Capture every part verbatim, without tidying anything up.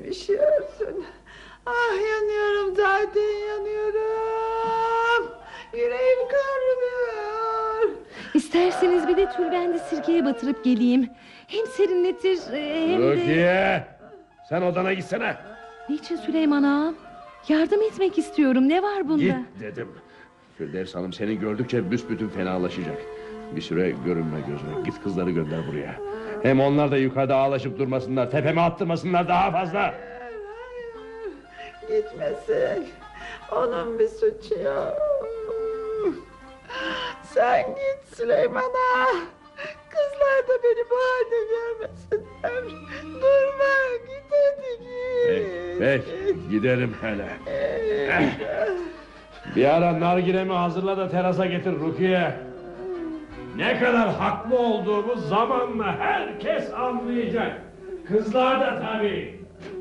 üşüyorsun. Ah, yanıyorum zaten, yanıyorum. Yüreğim kavruluyor. İsterseniz bir de tülbendi sirkeye batırıp geleyim. Hem serinletir hem de... Rukiye, sen odana gitsene. Niçin Süleyman ağam? Yardım etmek istiyorum, ne var bunda? Git dedim. Firdevs Hanım seni gördükçe büsbütün fenalaşacak. Bir süre görünme gözüne. Git kızları gönder buraya. Hem onlar da yukarıda ağlaşıp durmasınlar. Tepeme attırmasınlar daha fazla. Hayır, hayır. Gitmesin. Onun bir suçu yok. Sen git Süleyman'a. Kızlar da beni bu halde görmesinler. Durma, git hadi git. Peki, peki giderim hele. Eh. Bir ara nargilemi hazırla da terasa getir Rukiye. Ne kadar haklı olduğumu zamanla herkes anlayacak. Kızlar da tabii.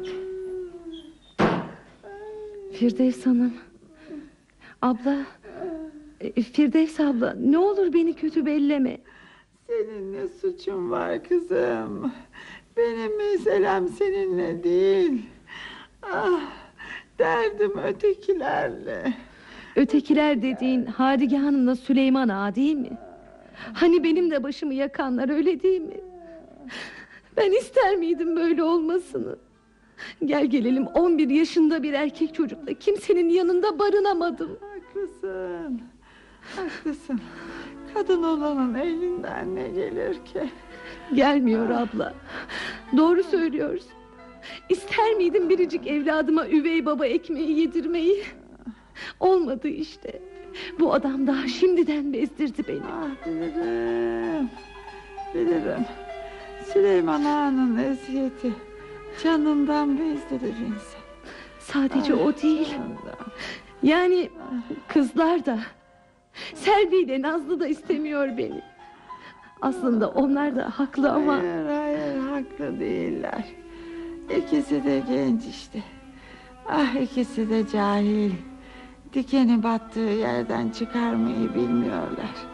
Firdevs Hanım. Abla. Firdevs abla, ne olur beni kötü belleme. Senin ne suçun var kızım? Benim meselem seninle değil. Ah, derdim ötekilerle. Ötekiler dediğin Hadige Hanım'la Süleyman Ağa değil mi? Hani benim de başımı yakanlar, öyle değil mi? Ben ister miydim böyle olmasını? Gel gelelim on bir yaşında bir erkek çocukla kimsenin yanında barınamadım. Haklısın. Haklısın. Kadın olanın elinden ne gelir ki? Gelmiyor abla. Doğru söylüyorsun. İster miydim biricik evladıma üvey baba ekmeği yedirmeyi? Olmadı işte. Bu adam daha şimdiden bezdirdi beni. Ah, bilirim. Bilirim. Süleyman Ağa'nın eziyeti canından bezdirir insan. Sadece Ay, o değil. canından. Yani kızlar da, Selvi ile Nazlı da istemiyor beni. Aslında onlar da haklı ama... Hayır hayır, haklı değiller. İkisi de genç işte. Ah, ikisi de cahil. Dikeni battığı yerden çıkarmayı bilmiyorlar.